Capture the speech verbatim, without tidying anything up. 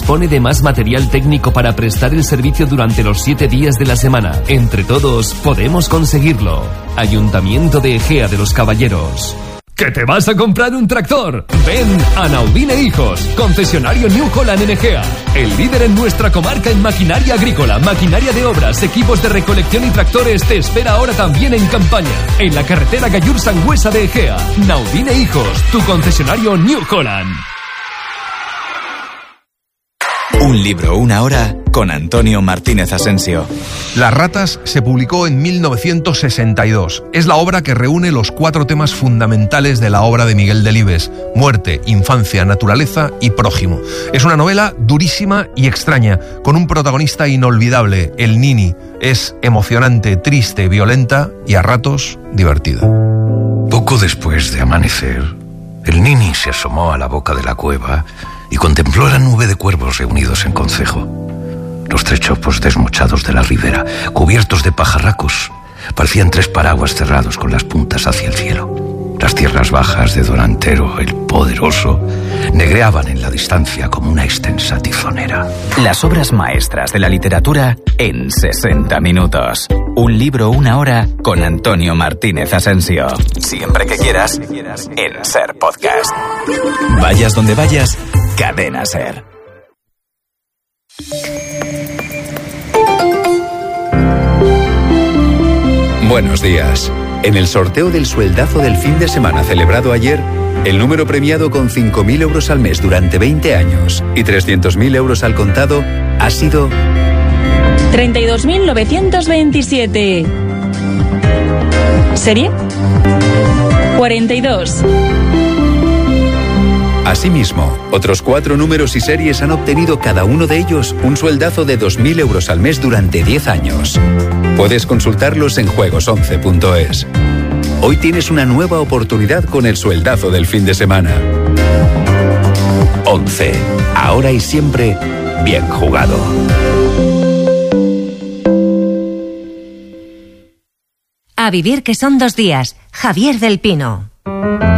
dispone de más material técnico para prestar el servicio durante los siete días de la semana. Entre todos podemos conseguirlo. Ayuntamiento de Egea de los Caballeros. ¿Que te vas a comprar un tractor? Ven a Naudine Hijos, concesionario New Holland en Egea. El líder en nuestra comarca en maquinaria agrícola, maquinaria de obras, equipos de recolección y tractores te espera ahora también en campaña. En la carretera Gallur-Sangüesa de Egea. Naudine Hijos, tu concesionario New Holland. Un libro, una hora, con Antonio Martínez Asensio. Las ratas se publicó en mil novecientos sesenta y dos. Es la obra que reúne los cuatro temas fundamentales de la obra de Miguel Delibes: muerte, infancia, naturaleza y prójimo. Es una novela durísima y extraña, con un protagonista inolvidable, el Nini. Es emocionante, triste, violenta y a ratos divertida. Poco después de amanecer, el Nini se asomó a la boca de la cueva y contempló la nube de cuervos reunidos en concejo. Los tres chopos desmochados de la ribera, cubiertos de pajarracos, parecían tres paraguas cerrados con las puntas hacia el cielo. Las tierras bajas de Don Antero, el poderoso, negreaban en la distancia como una extensa tizonera. Las obras maestras de la literatura en sesenta minutos. Un libro, una hora, con Antonio Martínez Asensio. Siempre que quieras, en Ser Podcast. Vayas donde vayas, Cadena Ser. Buenos días. En el sorteo del sueldazo del fin de semana celebrado ayer, el número premiado con cinco mil euros al mes durante veinte años y trescientos mil euros al contado ha sido treinta y dos mil novecientos veintisiete. ¿Serie? cuarenta y dos. Asimismo, otros cuatro números y series han obtenido cada uno de ellos un sueldazo de dos mil euros al mes durante diez años. Puedes consultarlos en juegos once punto es. Hoy tienes una nueva oportunidad con el sueldazo del fin de semana. once. Ahora y siempre, bien jugado. A vivir que son dos días. Javier del Pino.